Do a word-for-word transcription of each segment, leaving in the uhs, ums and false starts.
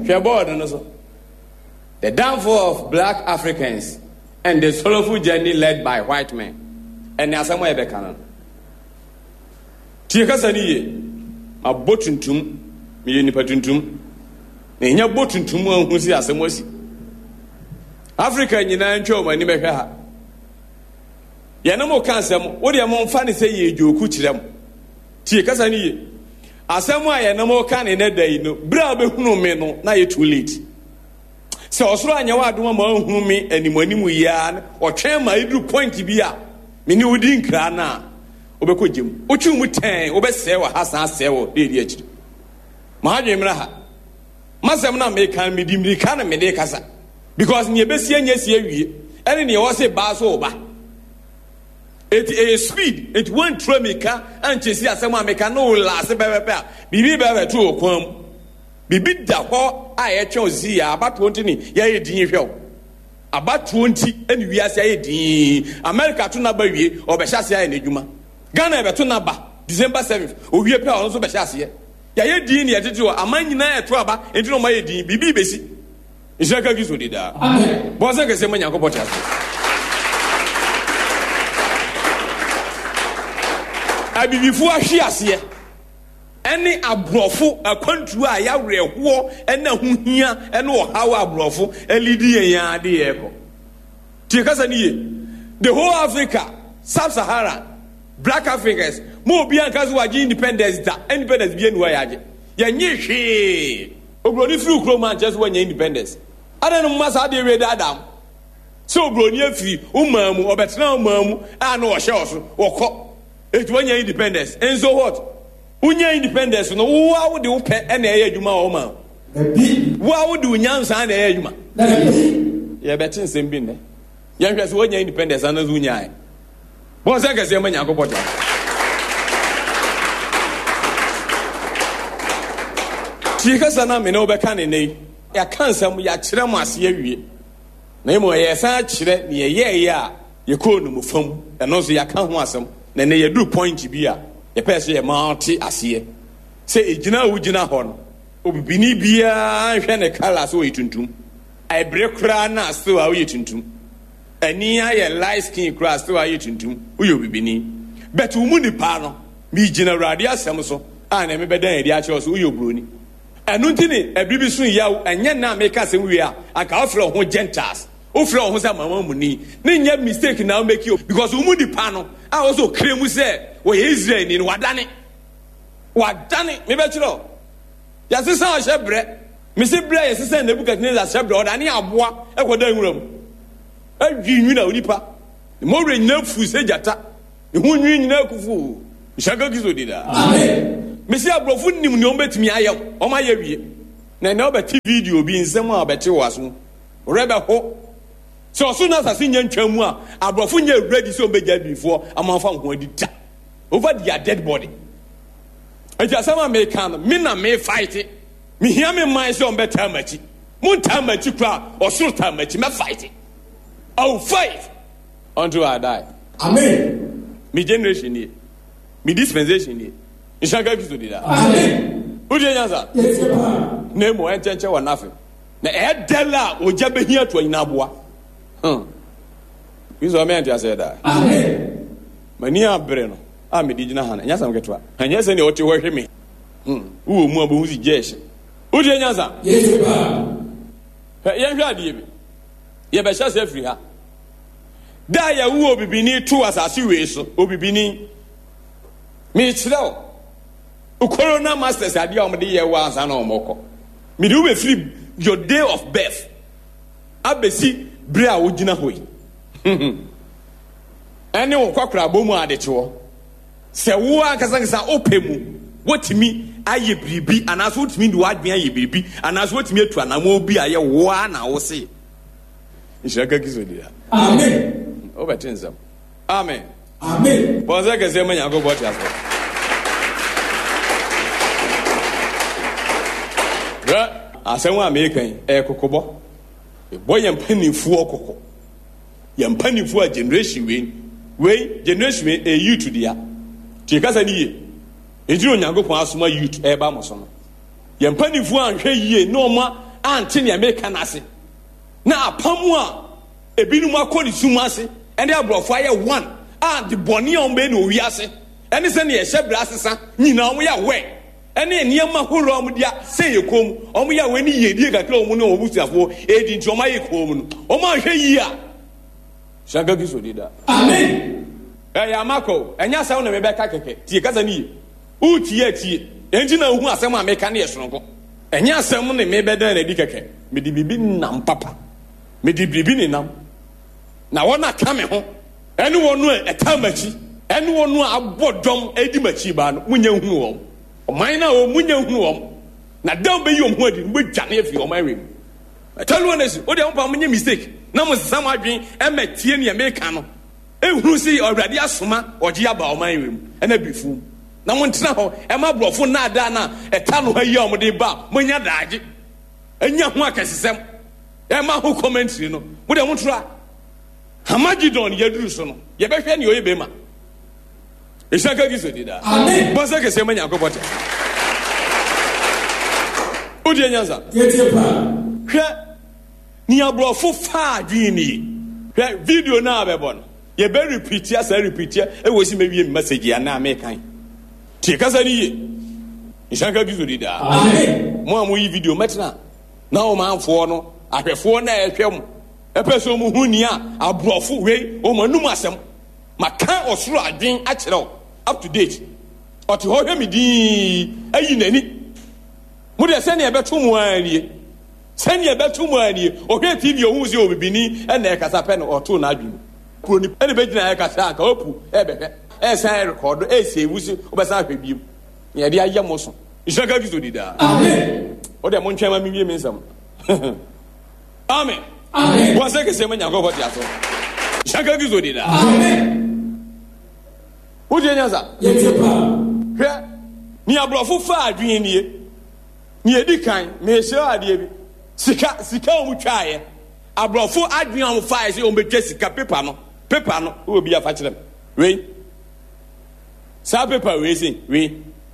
The downfall of black Africans and the sorrowful journey led by white men. And now somewhere be canon. Tiakasani, a botuntum, me ni patuntum. Nya botuntum won hu si asemosi. Africa nyina ntwa o mani behwe ha. Ya na mo kansem, wo de mo mfa ne sey ye djoku kirem. Tiakasani, asemu a ya na mo kan ne dai no, bra be hunu me no na ye too late. So osoro anya wa adoma ma hunu me animanimu ya o twen ma idu point bi a me ni odi nkra na obekogem ochu mu ten obese wa hasan sewo de di akiri ma adwemra ha masem na me kan me di mi kan me de kasa because ni ebesi anya si awie ene ne wo se ba so ba it is speed it won't throw me ka anchesi asem ameka no last bebe a bibi bebe to okwam bibi da ho a ye twen ozi ya aba twenty ni ya ye din hwe aba twenty eni wiase ya ye din America to na ba wie obehase ya na edwuma Ghana be to na ba December seventh owie pe on so behase ya ya ye din ni etete o amanyina ya to aba enti no ma ye din bibi besi Isaka gizo dida amen boza ke se manya ko potas abibifu ahwe ase ene abrofo akwantu a ya werehwo ene huhia ene ohawa abrofo elidi yan ade yeko tie kasa niye the whole Africa sub-Sahara black Africans mo bi anka so wage independence da independence bi enu ayaje ya nye hwe obroni free kro man just when independence adenu masa de we da adam so obroni afiri umamu obetena umamu a na wo hye oso wokọ etuanya independence and so what unya independence no wo wo de wo pe na eye adwuma wo ma wo wo de unyansa na eye adwuma ye betin sem bi ne ye hwese wo nya independence anazu unya ai bo se kase manya akopota ti kasa na me no be kan ne ya kansam ya kire mu ase awie na emo ye san kire ne ye ye ye a ye ko no mu fam eno so ya kan ho asem na ne ye do point bi a ye pese ye multi ase se ejina wo gina ho no obibini bia hwe ne kala so yituntum ai brekura na so a wo yituntum ani aye light skin cross so a yituntum uyo bibini betu mu ni pa no mi gina radio asem so a na me bedan edi a che so uyo broni enu ntini ebibi sun yawo enye na make asem wi a aka ofre ho gentiles ofre ho sa mama muni ne nya mistake na make you because umu di pa no a also kremu se wo Israel ni wadane wadane me be kiro ya se san shebre me se bre ya se san Nebukadnezar shebre odane aboa ekoda nwuram adwi nwi na onipa mo re nyina fu se jata ne hu nwi nyina kufu shaka gizo dida amen Mesi abrofo nim ne ombetimi ayem o ma ye wie na na obeti video bi nsem a obeti waso rebe ho so so na sase nya ntwamu a abrofo nya ready so ombeja bifo amanfa nko adita over their dead body eja sama me kan me na me fight me hia me man so ombeta machi mun ta machi kra o so ta machi me fight oh fight until I die amen me generation ni me dispensation ni Ishaka gizo dida amen uje nyanza yes papa nemo entenche wa nafe na e dela oja behia to nyina aboa hm gizo me enti ase da amen mani abre no a me digina hana nyasa mketo anya se ne oti wo hwe me hm wo mu abo huzi jesh uje nyanza yes papa ye hwa die bi ye be sha se free ha da ya wo obibini to asase we so obibini me chirawo Corona masters adi o mde ye wa ansa na omoko me do be free your day of birth abesi bre a wogina hoyi ene wo kwakra bomu adecho se wo akasa kasa opemu wotimi aye biribi anaso wotimi ndi wadwen aye biribi anaso wotimi atu anamo bi aye wo ana wo se ishaka kizodia amen obetinzam amen amen boza kase manya go boti aso asem wa mekan e kokobo e boy empanifu okoko ye empanifu a generation we we generation we e youth dia ti kasa ni ye e jiro nyagopon asoma youth e ba moso no ye empanifu anhwe yie no ma ante ne America na ase na apamu a ebinum akɔ ne sum ase ɛne abrɔfo ayɛ one a de bɔne a ɔmbɛ ne owi ase ɛne sɛ ne yɛhyɛ bra asesa nyina ɔmo yɛ wɛ ɛne nneɛma horo ɔmo dia sɛ yɛ kom ɔmo yɛ wɛ ne yɛdie kakra ɔmo ne ɔmo busuafo edi nti ɔmo ayɛ kom no ɔmo ahwɛ yi a Shanka Kristo dida amen ɛyɛ amako ɛnya asɛm na mebɛka kɛkɛ tie kasa ne yie wotie tie ɛnti na ohu asɛm a meka ne yɛ soronko ɛnya asɛm ne mebɛda na di kɛkɛ mede bibi nam papa mede bibi ne nam na wɔn aka me ho ɛne wɔn no ɛta makyi ɛne wɔn no abɔ dɔm edi makyi ba no munya hu wɔn ɔman na wɔn munya hu wɔn na dɛw bɛyi wɔn ho adi no bɛdwane afi wɔn awɛ mu ɛtɛlu wɔn esi o de wɔn pa munya mistake na mo sisa mo adwen ɛmɛ tie ne ɛmɛka no ehuru si ɔwurade asoma ɔgye aba ɔman awɛ mu ɛna bifu na mo ntena hɔ ɛma borɔfo naadaa na ɛta no ha yi a wɔn de ba mo nya daagye enya ho akɛsesɛm ɛma ho commentary no mo de mo tura Hamagidon yɛduru so no yɛbɛhwɛ ne ɔyɛ bɛma Shanka Kristo dida amen bɔsɛ kɛsɛ ma Nyankopɔn tɛ wodie nyansa yɛtie paa hwɛ ni abrɔfo fa adwene ni hwɛ video na abɛbɔ no yɛbɛ repeat asa repeat ɛwɔ si mewie message ya na amekan tie kasa ni ye Shanka Kristo dida amen mo a mo yi video mɛtena na o manfoɔ no ahwɛfoɔ na ɛhwɛ mo ɛpɛ so mo hu ni a abrɔfo wei o manum asɛm maka ɔsoro adwen akyerɛw up to date ɔte hɔ hwɛ me din ayi n'ani mo de sɛnea ɛbɛto mo anie sɛnea ɛbɛto mo anie ɔhwɛ T V ɔhu sɛ obibini ɛna ɛkasa pɛ no ɔto n'adwen kuro ni ɛna bɛgyina ɛkasa anka ɔpu ɛbɛhwɛ ɛsan rekɔdo ɛsɛ ewu si ɔbɛsan ahwɛ biem yɛde ayɛ mo so Shanka Kristo dida amen ɔde mo ntwɛn ma mi wie mi nsɛm amen amen wɔn sɛ kɛseɛ ma Nyankopɔn te aso Shanka Kristo dida amen wodi nyansa yɛtie paa hwɛ ni abrɔfo fa adwene nie ni edi kan me hyɛ adeɛ bi sika sika ɔmo twaeɛ abrɔfo adwene ɔmo fae sɛ ɔmo betwa sika paper no paper no wo bi afa kyerɛ me wei saa paper wei sin wei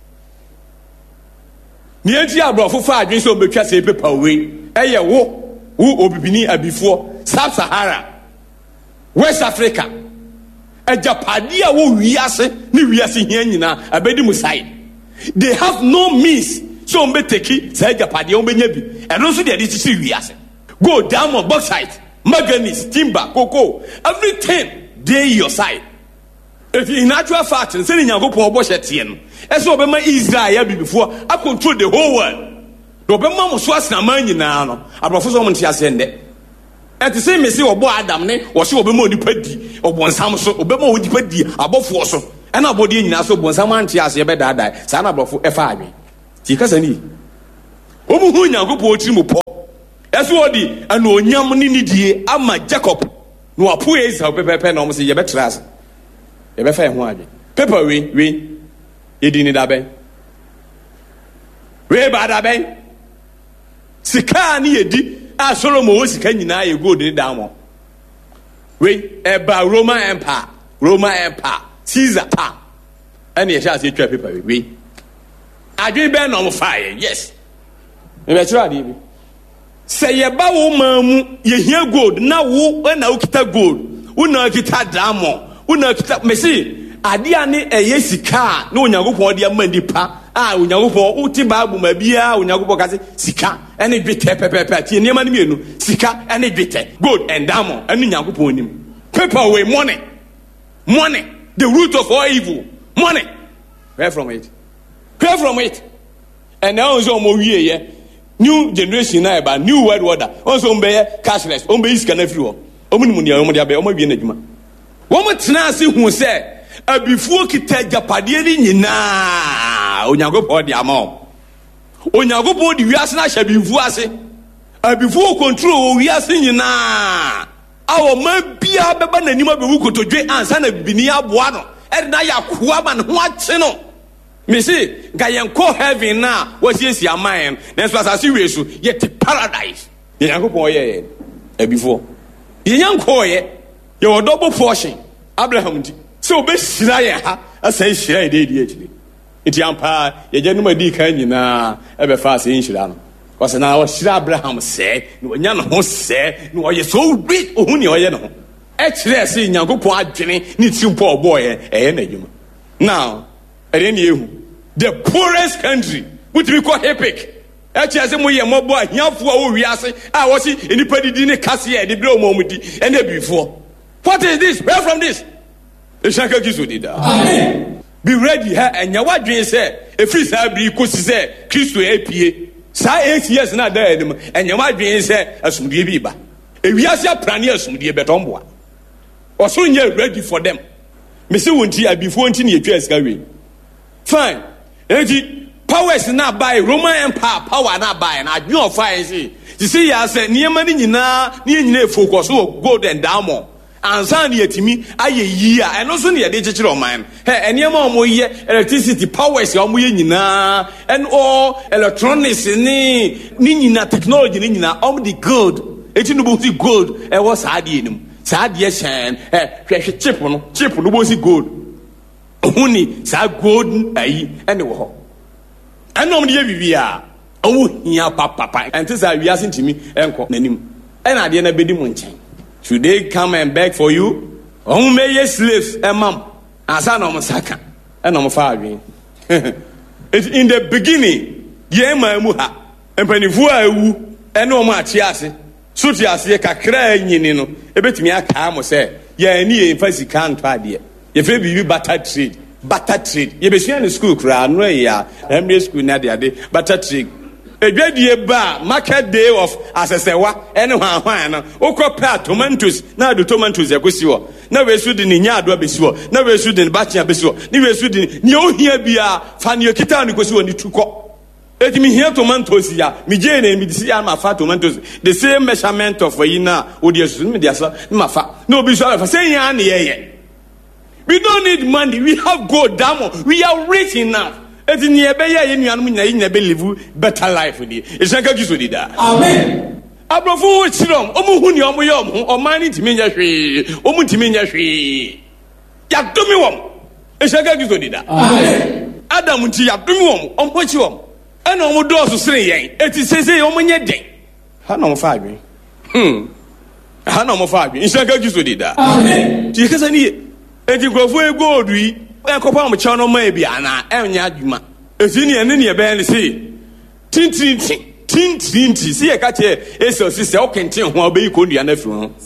ni enti abrɔfo fa adwene sɛ ɔmo betwa sɛ paper wei ɛyɛ wo wo obibini abifoɔ Sub-Sahara West Africa Ejapadi a wo wiase ni wiase hia nyina abedi musai they have no means so on be take say ejapadi on be nya bi eno so de de sisi wiase gold diamond bauxite manganese timber cocoa everything dey your side if in natural fact say ni Nyankopon obo hye no e so obema Israel ya bibifo a control the whole world do obema mo so asinaman nyina no abrofo so mo ntia se nde and to say me say obo Adam ne wo se obema onipa di obonsam so obema onipa di abofo so e na abodi nyina so obonsam anti ase be daadai sa na abrofo e fa adwen ti kasa ni omu hu Nyankopon otiri mo po eso odi ana onyam ne nidie ama Jacob no apo Esau pepepe na o mo se ye be trase ye be fa e ho adwen paper we we yedi ni da ben we ba da ben sika ni yedi a Solomon was sika nyina ye gold ni down we eba Roman Empire Roman Empire Caesar ta and ye shall say twa paper we adwen ben no fire yes me be try ade bi say ye ba wo mamu ye hia gold na wo na wo kita gold wo na kita diamond wo na kita me see ade ane eye sika na Onyankopon de amandi pa ah Onyankopon uti Bible ma bia Onyankopon ka se sika ene dwetɛ pepepe tie niam ne mienu sika ene dwetɛ gold and diamond ene Onyankopon nim paper way money money the root of all evil money where from it where from it and now so mo wie ye new generation na eba new world order also mbe cashless o mbe iska na free ho o mu ni o mu dia be o ma wie na djuma wo mo tena ase hu se abifuo kita japade ni nyina Onyankopon di ama Onyankopon di wiase na hya bifuo ase abifuo control wiase nyina awo ma bia beba nanim abewu kotodwe ansa na bibini aboa no e na yakoa ma ne ho ache no me see ga yenko heaven na wasiesi aman na so asase wiesu yet paradise Onyankopon ye abifuo yenko ye ye wo double portion Abraham di so be shira ye ha asa shira ye dey di akiri iti ampa ye gyanum adi kan nyina e be fa asa shira no was an hour Abraham say, no young host say, no, you're so rich, oh, you know. Actually, I see young poor Jenny needs you poor boy, eh? Now, at any you, the poorest country would be quite epic. Actually, as a more boy, young for we are saying, I was in the petty dinner cassia, the blow moment, and then before. What is this? Where from this? The Shaka Gizu did that. Be ready, and your what dream said, if it's a be could say, Christo A P A. Say eight years not there, and your what dream said, as Mudiba. If we are planners, Mudia Betomboa. Or soon you're ready for them. Mister Wunti, before until you dress, Gary. Fine. Powers not buy Roman Empire, power not buy, and I know fire. You see, I said, near money, na, near focus, oh, gold and diamond. And Sandy to me, I a year, and also near digital man. Hey, and your mom, electricity powers, your na, and all electronics, ni, nina technology, nina, all the good. It's in the good, and what's hard in them. Sad yes, and a chip on chip, no was it good. Only sad golden, eh, and the war. And no, we are. Oh, yeah, papa, and this are reasking to me, and and I didn't be the mountain. Should they come and beg for you? Oh, may ye slaves, and mum, as I know, Masaka, and I'm firing. It's in the beginning, ye my muha, and Penifua, and no much yasi. Sutias ye kakra yinino, a bit me a camo say, ye any fancy can't try dear. If you butter trade, butter trade, ye be in the school crowd, no, ya, Emily school nadia day, butter trade. A great year bar, market day of as I say, what, anyone, why, Oko pat tomatoes, now the tomatoes are good. Never should in yard be sure, never should in batcha be sure, never should in you here be a fan your kitan because you need to cook. Let me hear tomatoes here, me jane and me see my fat tomatoes, the same measurement of Wayina, would you assume me, my fat? No, be sorry for saying, yeah. We don't need money, we have gold, damn, we are rich enough. It's in the Abaya in Yamina in a believe better life with you. It's like a gift. Amen. Abrafo Chirom, Omuhuni Omuyom, or Mani Timinashi, Omutiminashi. Yatumum. It's like a gift. Amen. Adam Tiatumum, on Pochum. And on doors to say, it is a Omanya day. Hanom Fabi. Hm. Hanom Fabi. It's like a gift. Amen. Because I need it to go for a gold. I come channel maybe ana enya adwuma efini ene ne be ne say tin tin tin tin tin see e ka che eso sister o kenten ho obeyi kondua na fi ho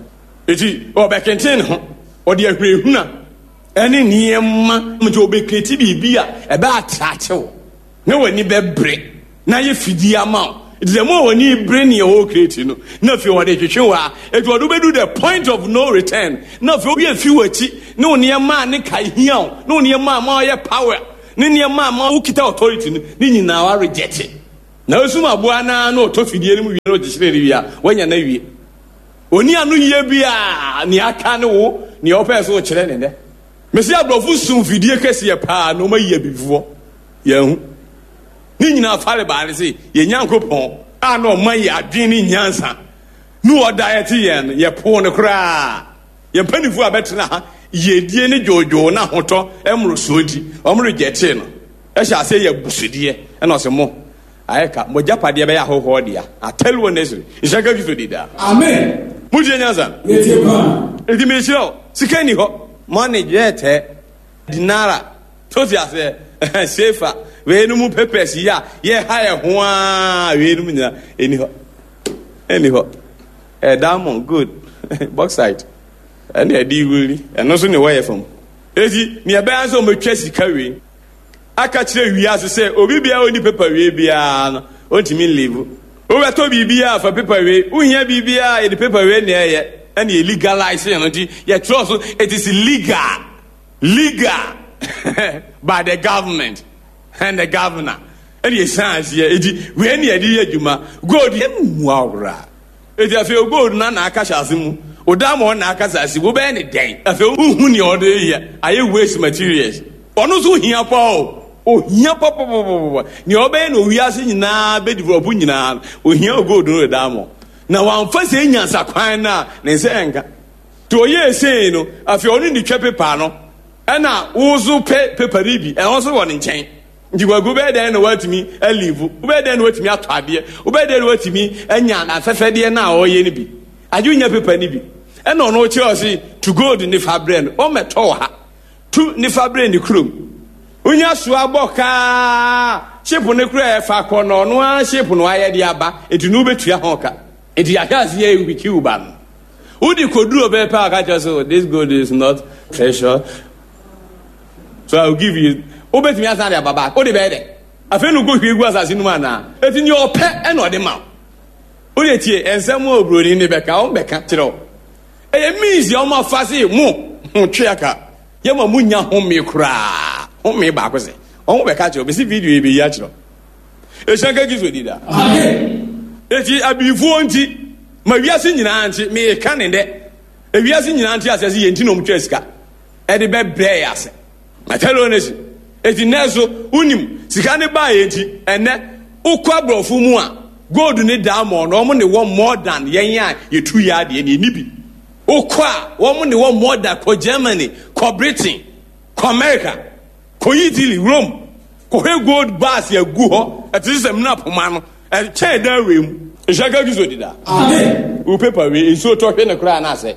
eti o be kenten ho o de ahwehuna ene niemma mje obeketi bibia e be atrache ne wani be bre na ye fidi ama the more wani bre ne o create no na fi o de twetwe wa eti o do be do the point of no return na fi obi afi wachi no niema ne kai hiao no niema ma ye power ne niema ma ukita authority ni nyina wa reject na osuma aboa na no to fidie ni mu wi no gisire ri wi a wanya na wi oni anu ye bia ni aka ne wo ni opa so kire ne de mesi abrofu sum fidie kese ye pa no ma ye bivuo ye hu ni nyina fare ba ne se ye nyankopon a no ma ye adwen ni nyansa no o diet ye ye po ne kra ye panifu abetra ha ye die ne jojo na hoto emro sodi omro jete no e sha se ye busudie e no se mo ayeka mo japade be ya hoho dia atelu onesri isaka gizo dida amen muje nyanza yetie pa edi me chiro sikani ho money jete dinara to ti ase sefa we no mu pepes ya ye high ho a we no mu nya eni ho eni ho eh diamond good bauxite and the deal and also the way from ezi ni ebe anso metwa sika we aka kire wi ase say obi bia oni paper we bia no ontimi live o we to bibia for paper we uhia bibia e the paper we na ye and e legalize you know ye trust it is legal legal by the government and the governor and ye sans ye edi we na ye di adwuma gold ye muawra edi afi gold na na aka hyasimu Odamo na akasasi wo be ne den afi uhu ni ode ye aye waste materials ono so hia pa o hia pa pa pa ni obe na owiase nyina be develop nyina o hia gold no damo na wan fa se nyansa kwan na ne se enka to ye sei no afi oni ni twa paper no e na wo zo pe paper bi e won so won nchen nti wagu be den no watimi alivu ube den no watimi ato ade ube den no watimi anya na fefede na oye ni bi ajunya paper ni bi e no no chi to gold ni fabrem o meto ha tu ni fabrem ni krom unya so aboka ship ne kura e fa ko no no a ship no aye de aba etu no betua hoka eti ahase ye bi ki uba no udi koduro be pa ka just so this gold is not treasure, so I'll give you obet me asande baba o de be de afa no go hwegu asase no ana eti ni ope e no de ma o de tie ensem obroni ne beka o beka kire e ye mizi o ma fase mu twiaka ye ma munya home kura home ba ko se o beka kire be si video e be ya kire e shanka gizo dida amen eti abifu onti ma wiase nyina nti me ka ne de e wiase nyina nti asase ye nti no mtwa sika e de be bre yase matelo ne si eti nezo unim sika ne ba ye nti ene ukwa brofu mu a gold ne diamond no mo ne wo more than yen a ye two yard ye ni bi ukwa wo mo ne wo more than ko Germany ko Britain ko America ko Italy Rome ko he gold bars ye gu ho eti sem na poma no e che da we mu Ishaka gizo dida. Amen. U paper we iso to hwe na kura na ase.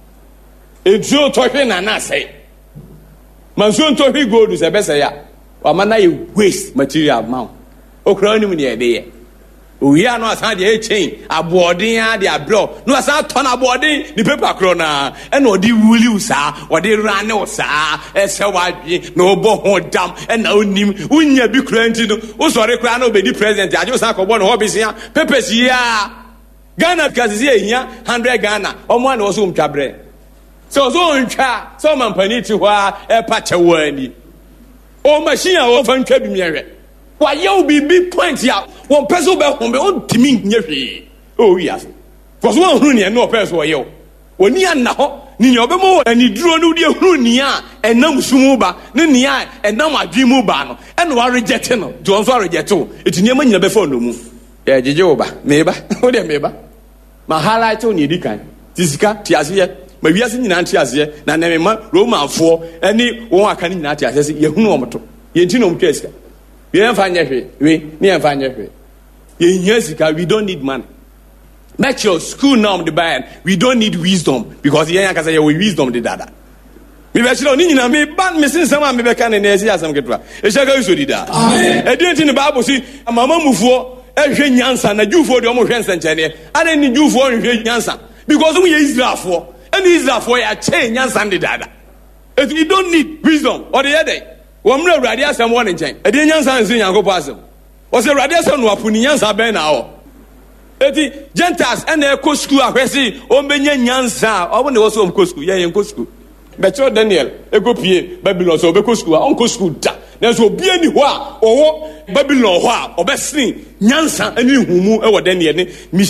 Iso to hwe na na ase. Manso to hwe gold se bese ya. Wa mana ye waste material amount. Okura ni mu ne ye de ye. Oya no asan de e chain aboodin a de abro. No asan ton aboodin ni paper kro na. E na odi wuli usa, odi rane usa, e se wadwe na obo ho dam e na onim unya bi kura nti no. O sore kura na obedi president aje usa ko bo no hobisia. Papers ya. Ghana kazi ye nya one hundred Ghana. Omo na oso mtwabre. So so ntwa, so mampani ti hwa e pa chewani. O machine a wo fa ntwa bi miere. Why you be big point ya? One person be home be on timi nye. Oh yes. For so one hunu no person yo. Oni na ho ni nyo be mo ani duro no de hunu ni a enam sumu ba ne ni a enam adwimu ba no. E no reject no. Do so reject o. Etinye ma nyina be fa no mu. Ya jeje oba. Me ba. O de me ba. Ma highlight o ni dikan. Tisika ti ase ma wiase nyina nti ase na na me ma Roman fo ani won aka ni nyina ti ase ye hunu omto. Ye nti no mtwa sika. We don't find it. We never find it. We don't need money. Make your school now the band. We don't need wisdom because you can say we wisdom the dada. Me be chiro ni nyina me ban me sin sama me be kan na esi asam ketwa. E shaka uso dida. Amen. E didn't in the Bible see mama mufuo e hwe nyansa na jufo de omo hwe nsenchene. Ana ni jufo hwe nyansa because we Israelfo. Any Israelfo ya che nyansa the dada. If you don't need wisdom or the other Wamre radio asem won nchen. E de nyansa nsi Yankopɔ asem. O se radio asem no apuni nyansa ben na ho. Eti Gentiles ene ekɔ school ahwesi o menye nyansa. O ne wo so omkɔ school. Ye ye nkɔ school. Be cho Daniel ekɔ pie Babylon so be kɔ school. On kɔ school da. Na so obi ani ho a owo Babylon ho a obɛsen nyansa ani humu e wo Daniel ne